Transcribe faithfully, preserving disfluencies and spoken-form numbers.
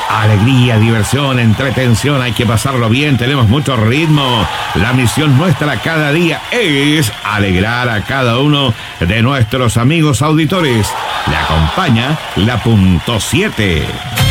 Alegría, diversión, entretención, hay que pasarlo bien, tenemos mucho ritmo. La misión nuestra cada día es alegrar a cada uno de nuestros amigos auditores. Le acompaña la punto siete.